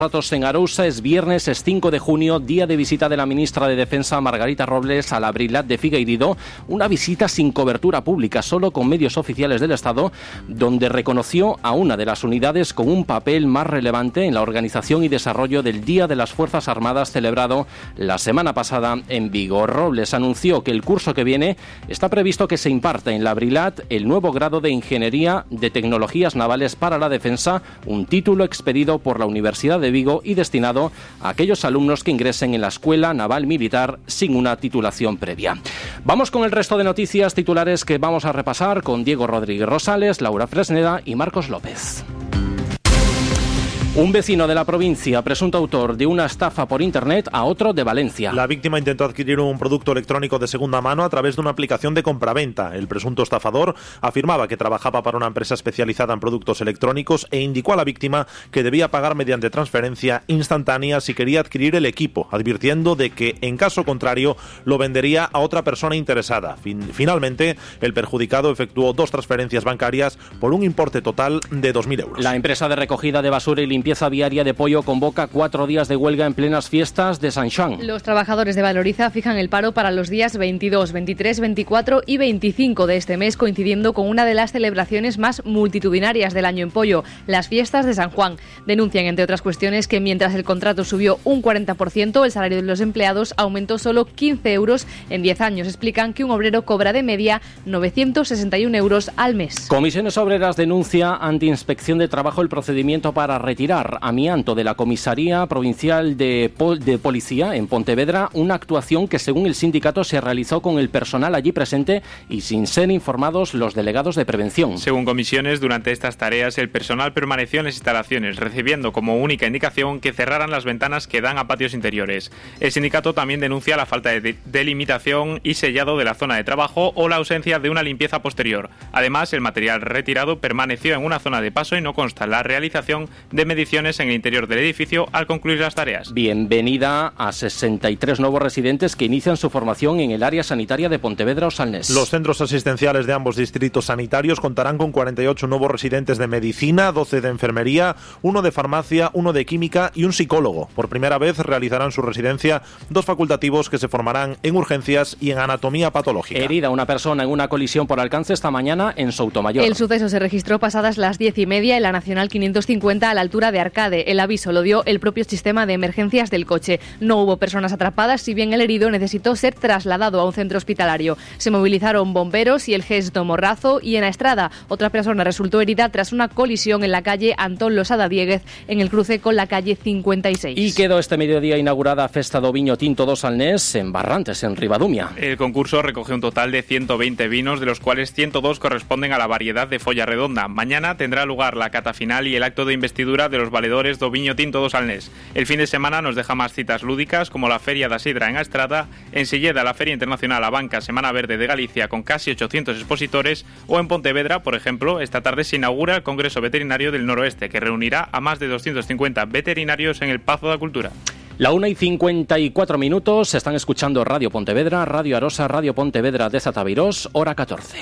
Datos en Arousa. Es viernes, es 5 de junio, día de visita de la ministra de Defensa Margarita Robles a la Brilat de Figueiredo, una visita sin cobertura pública, solo con medios oficiales del Estado, donde reconoció a una de las unidades con un papel más relevante en la organización y desarrollo del Día de las Fuerzas Armadas celebrado la semana pasada en Vigo. Robles anunció que el curso que viene está previsto que se imparte en la Brilat el nuevo grado de Ingeniería de Tecnologías Navales para la Defensa, un título expedido por la Universidad de Vigo y destinado a aquellos alumnos que ingresen en la Escuela Naval Militar sin una titulación previa. Vamos con el resto de noticias titulares que vamos a repasar con Diego Rodríguez Rosales, Laura Fresneda y Marcos López. Un vecino de la provincia, presunto autor de una estafa por Internet a otro de Valencia. La víctima intentó adquirir un producto electrónico de segunda mano a través de una aplicación de compraventa. El presunto estafador afirmaba que trabajaba para una empresa especializada en productos electrónicos e indicó a la víctima que debía pagar mediante transferencia instantánea si quería adquirir el equipo, advirtiendo de que, en caso contrario, lo vendería a otra persona interesada. Finalmente, el perjudicado efectuó 2 transferencias bancarias por un importe total de 2.000 euros. La empresa de recogida de basura y limpieza viaria de Pollo convoca 4 días de huelga en plenas fiestas de San Xoán. Los trabajadores de Valoriza fijan el paro para los días 22, 23, 24 y 25 de este mes, coincidiendo con una de las celebraciones más multitudinarias del año en Pollo, las fiestas de San Juan. Denuncian, entre otras cuestiones, que mientras el contrato subió un 40%, el salario de los empleados aumentó solo 15 euros en 10 años. Explican que un obrero cobra de media 961 euros al mes. Comisiones Obreras denuncia ante Inspección de Trabajo el procedimiento para retirar amianto de la Comisaría Provincial de Policía en Pontevedra, una actuación que, según el sindicato, se realizó con el personal allí presente y sin ser informados los delegados de prevención. Según comisiones, durante estas tareas el personal permaneció en las instalaciones, recibiendo como única indicación que cerraran las ventanas que dan a patios interiores. El sindicato también denuncia la falta de delimitación y sellado de la zona de trabajo o la ausencia de una limpieza posterior. Además, el material retirado permaneció en una zona de paso y no consta la realización de mediciones en el interior del edificio al concluir las tareas. Bienvenida a 63 nuevos residentes que inician su formación en el área sanitaria de Pontevedra o Salnés. Los centros asistenciales de ambos distritos sanitarios contarán con 48 nuevos residentes de medicina, 12 de enfermería, 1 de farmacia, 1 de química y un psicólogo. Por primera vez realizarán su residencia 2 facultativos que se formarán en urgencias y en anatomía patológica. Herida una persona en una colisión por alcance esta mañana en Soutomayor. El suceso se registró pasadas las 10:30 en la Nacional 550 a la altura de Arcade. El aviso lo dio el propio sistema de emergencias del coche. No hubo personas atrapadas, si bien el herido necesitó ser trasladado a un centro hospitalario. Se movilizaron bomberos y el GES Morrazo, y en la Estrada otra persona resultó herida tras una colisión en la calle Antón Losada Dieguez en el cruce con la calle 56. Y quedó este mediodía inaugurada Festa do Viño Tinto do Salnés en Barrantes, en Ribadumia. El concurso recoge un total de 120 vinos, de los cuales 102 corresponden a la variedad de Folla Redonda. Mañana tendrá lugar la cata final y el acto de investidura de los valedores do Viño Tinto do Salnés. El fin de semana nos deja más citas lúdicas, como la Feria da Sidra en Astrada, en Silleda la Feria Internacional Abanca Semana Verde de Galicia con casi 800 expositores, o en Pontevedra, por ejemplo, esta tarde se inaugura el Congreso Veterinario del Noroeste, que reunirá a más de 250 veterinarios en el Pazo da Cultura. La 1:54 minutos, están escuchando Radio Pontevedra, Radio Arosa, Radio Pontevedra de Zatavirós, hora 14.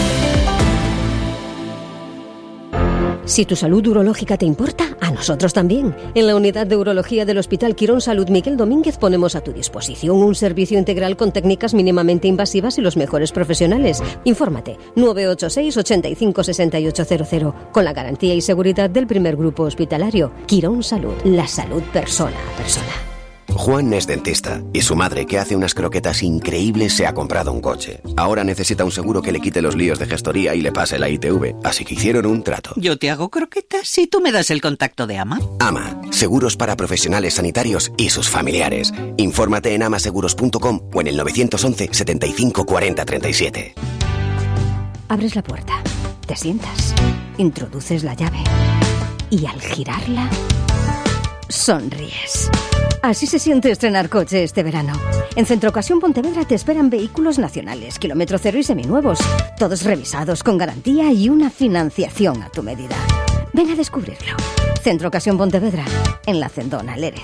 Si tu salud urológica te importa, a nosotros también. En la unidad de urología del Hospital Quirón Salud Miguel Domínguez ponemos a tu disposición un servicio integral con técnicas mínimamente invasivas y los mejores profesionales. Infórmate 986 85 6800 con la garantía y seguridad del primer grupo hospitalario. Quirón Salud, la salud persona a persona. Juan es dentista y su madre, que hace unas croquetas increíbles, se ha comprado un coche. Ahora necesita un seguro que le quite los líos de gestoría y le pase la ITV, así que hicieron un trato. Yo te hago croquetas y tú me das el contacto de AMA. AMA, seguros para profesionales sanitarios y sus familiares. Infórmate en amaseguros.com o en el 911 75 40 37. Abres la puerta, te sientas, introduces la llave y al girarla, sonríes. Así se siente estrenar coche este verano. En Centro Ocasión Pontevedra te esperan vehículos nacionales, kilómetro cero y seminuevos, todos revisados con garantía y una financiación a tu medida. Ven a descubrirlo. Centro Ocasión Pontevedra, en la Cendona Lérez.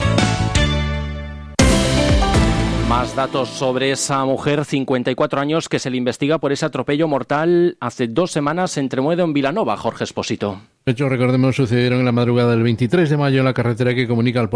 Más datos sobre esa mujer, 54 años, que se le investiga por ese atropello mortal hace 2 semanas en Tremuedo, en Vilanova, Jorge Espósito. Hechos, recordemos, sucedieron en la madrugada del 23 de mayo en la carretera que comunica al